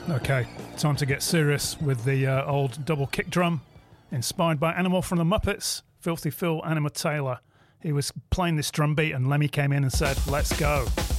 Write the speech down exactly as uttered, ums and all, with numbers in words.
Okay, time to get serious with the uh, old double kick drum, inspired by Animal from the Muppets, Filthy Phil Anima Taylor. He was playing this drum beat and Lemmy came in and said, let's go.